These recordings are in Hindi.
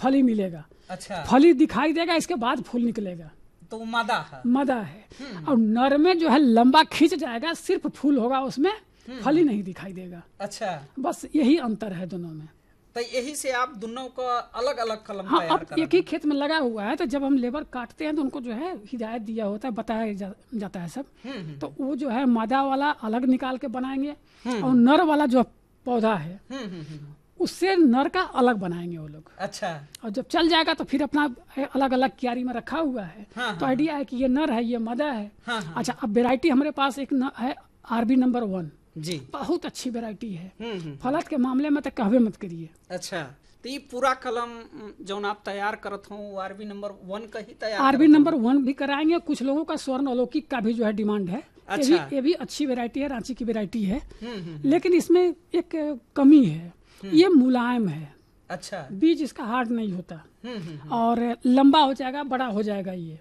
फली मिलेगा। अच्छा, फली दिखाई देगा, इसके बाद फूल निकलेगा, तो वो मादा है। मदा है। और नर में जो है लंबा खींच जाएगा, सिर्फ फूल होगा उसमें, फली नहीं दिखाई देगा। अच्छा, बस यही अंतर है दोनों में। तो यही से आप दोनों का अलग अलग कलम हाँ, तैयार अब कर एक ही खेत में लगा हुआ है, तो जब हम लेबर काटते हैं तो उनको जो है हिदायत दिया होता है, बताया जाता है सब। तो वो जो है मादा वाला अलग निकाल के बनाएंगे, और नर वाला जो पौधा है उससे नर का अलग बनाएंगे वो लोग। अच्छा, और जब चल जाएगा तो फिर अपना अलग अलग क्यारी में रखा हुआ है। तो आइडिया है कि ये नर है, ये मादा है। अच्छा, अब वेराइटी हमारे पास एक है RB नंबर 1 जी, बहुत अच्छी वेराइटी है। फलत के मामले में तो कहवे मत करिए। अच्छा, तो ये पूरा कलम जो आप तैयार करत हो RB नंबर 1 का ही तैयार RB नंबर 1 भी कराएंगे। कुछ लोगों का स्वर्ण अलौकिक का भी जो है डिमांड है। अच्छा, ये भी अच्छी वेराइटी है, रांची की वेराइटी है। लेकिन इसमें एक कमी है, ये मुलायम है। अच्छा, बीज इसका हार्ड नहीं होता, और लंबा हो जाएगा, बड़ा हो जाएगा। ये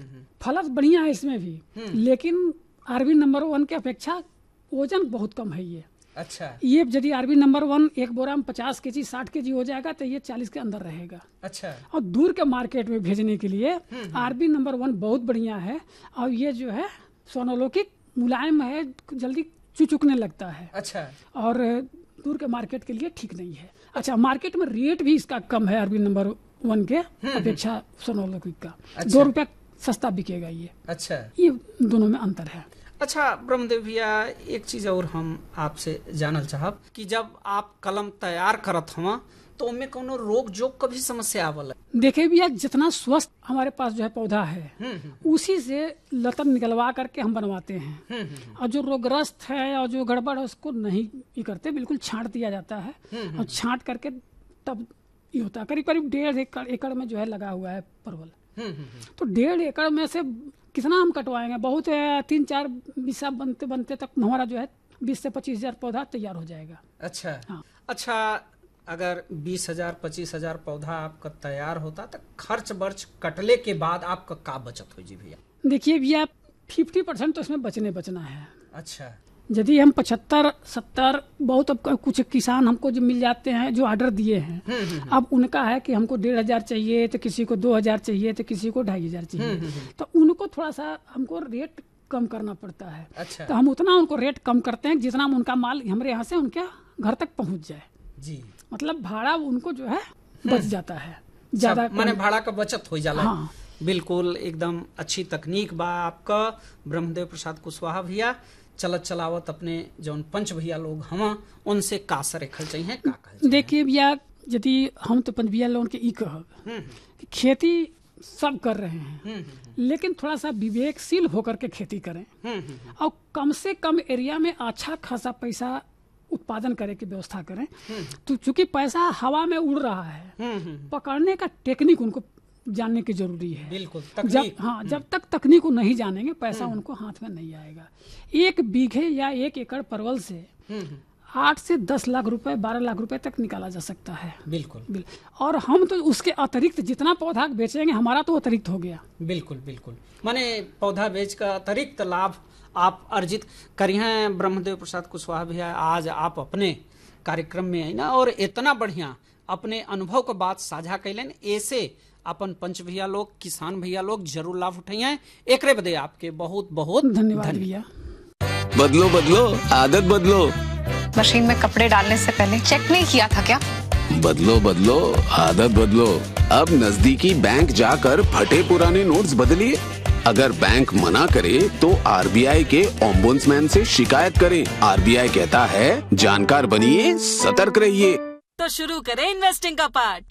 फलत बढ़िया है इसमें भी, लेकिन RB नंबर 1 की अपेक्षा वजन बहुत कम है ये। अच्छा, ये यदि RB नंबर 1 एक बोरा में 50 kg 60 kg हो जाएगा, तो ये 40 के अंदर रहेगा। अच्छा, और दूर के मार्केट में भेजने के लिए RB नंबर 1 बहुत बढ़िया है। और ये जो है सोनोलौकिक मुलायम है, जल्दी चुचुकने लगता है। अच्छा, और दूर के मार्केट के लिए ठीक नहीं है। अच्छा, मार्केट में रेट भी इसका कम है RB नंबर 1 के अपेक्षा सोनोलौकिक का। 2 रुपया सस्ता बिकेगा ये। अच्छा, ये दोनों में अंतर है। अच्छा ब्रह्मदेव भैया, एक चीज और हम आपसे जानल चाहब कि जब आप कलम तैयार करत हवा तो उनमें कोनो रोग जोग का भी समस्या आवल? देखिए भैया, जितना स्वस्थ हमारे पास जो है पौधा है उसी से लतन निकलवा करके हम बनवाते हैं। और जो रोगग्रस्त है और जो गड़बड़ है उसको नहीं ये करते, बिल्कुल छांट दिया जाता है। और छांट करके तब ये होता है। करीब करीब 1.5 एकड़ में जो है लगा हुआ है परवल। तो 1.5 एकड़ में से कितना हम कटवाएंगे? बहुत है, 3-4 बिस्सा बनते बनते तक हमारा जो है 20 से 25 हजार पौधा तैयार हो जाएगा। अच्छा, हाँ। अच्छा, अगर 20,000 25,000 पौधा आपका तैयार होता तो खर्च बर्च कटले के बाद आपका का बचत हो जी भैया? देखिए भैया, 50% तो इसमें बचना है। अच्छा, यदि हम 75-70 बहुत, अब कुछ किसान हमको जो मिल जाते हैं जो ऑर्डर दिए हैं, अब उनका है कि हमको 1,500 चाहिए, तो किसी को 2,000 चाहिए, तो किसी को 2,500 चाहिए। तो उनको थोड़ा सा हमको रेट कम करना पड़ता है। अच्छा, तो हम उतना उनको रेट कम करते हैं जितना उनका माल हमारे यहाँ से उनके घर तक पहुँच जाए जी। मतलब भाड़ा उनको जो है बच जाता है ज्यादा, माने भाड़ा का बचत हो जाला। हाँ, बिल्कुल, एकदम अच्छी तकनीक बा आपका ब्रह्मदेव प्रसाद कुशवाहा भैया। चलत चलावत अपने जौन पंच भैया लोग हम उनसे का सरेखल चाहिए, का कहल? देखिए भैया, यदि हम तो पंच भैया लोगों के ई कहब कि खेती सब कर रहे हैं, लेकिन थोड़ा सा विवेकशील होकर के खेती करें, और कम से कम एरिया में अच्छा खासा पैसा उत्पादन करे की व्यवस्था करें। तो चूंकि पैसा हवा में उड़ रहा है, पकड़ने का टेक्निक उनको जानने की जरूरी है। बिल्कुल, जब तक तकनीक को नहीं जानेंगे पैसा उनको हाथ में नहीं आएगा। 1 बीघे या 1 एकड़ परवल से 8 से 10 लाख रुपए 12 लाख रुपए तक निकाला जा सकता है। बिल्कुल। और हम तो उसके अतिरिक्त जितना पौधा बेचेंगे हमारा तो अतिरिक्त हो गया। बिल्कुल, माने पौधा बेच का अतिरिक्त लाभ आप अर्जित करी हैं। ब्रह्मदेव प्रसाद कुशवाहा भैया, आज आप अपने कार्यक्रम में आई ना, और इतना बढ़िया अपने अनुभव का बात साझा कैलन। ऐसे अपन पंच भैया लोग, किसान भैया लोग जरूर लाभ उठाइए। एक बदे आपके बहुत बहुत धन्यवाद भैया। बदलो आदत बदलो। मशीन में कपड़े डालने से पहले चेक नहीं किया था क्या? बदलो आदत बदलो। अब नजदीकी बैंक जाकर फटे पुराने नोट्स बदलिए। अगर बैंक मना करे तो RBI के ओम्बुड्समैन से शिकायत करें। RBI कहता है, जानकार बनिए, सतर्क रहिए। तो शुरू करें इन्वेस्टिंग का पार्ट।